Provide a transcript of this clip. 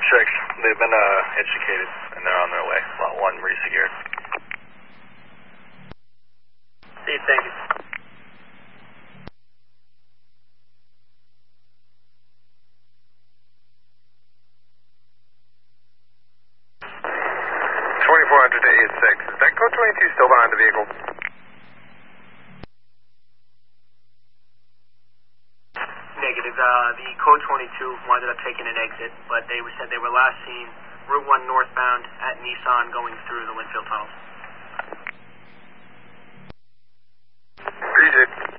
checks. They've been educated, and they're on their way. Lot 1 resecured. See, thank you. Is that code 22 still behind the vehicle? Negative. The code 22 wound up taking an exit, but they said they were last seen Route 1 northbound at Nissan going through the Linfield tunnels. Appreciate it.